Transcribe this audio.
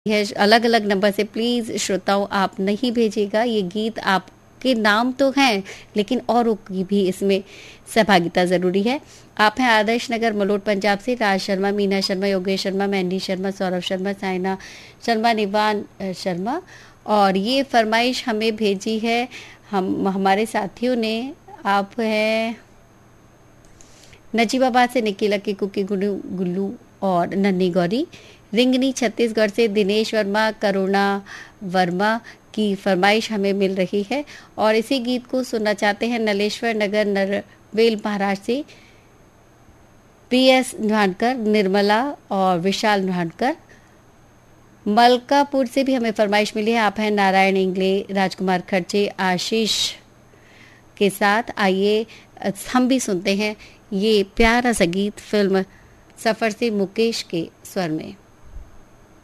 है अलग अलग नंबर से। प्लीज़ श्रोताओं आप नहीं भेजिएगा, ये गीत आपके नाम तो हैं लेकिन औरों की भी इसमें सहभागिता ज़रूरी है। आप हैं आदर्श नगर मलोट पंजाब से राज शर्मा, मीना शर्मा, योगेश शर्मा, मैंडी शर्मा, सौरभ शर्मा, साइना शर्मा, निवान शर्मा, और ये फरमाइश हमें भेजी है हमारे साथियों ने। आप हैं नजीबाबाद से निकीला की कुकी गुल्लू और नन्ही गौरी। रिंगनी छत्तीसगढ़ से दिनेश वर्मा, करुणा वर्मा की फरमाइश हमें मिल रही है और इसी गीत को सुनना चाहते हैं नलेश्वर नगर नरवेल महाराष्ट्र से PS न्हानकर, निर्मला और विशाल न्हानकर। मलकापुर से भी हमें फरमाइश मिली है। आप हैं नारायण इंगले, राजकुमार खर्चे, आशीष के साथ। आइए हम भी सुनते हैं ये प्यारा सा गीत फिल्म सफर से मुकेश के स्वर में।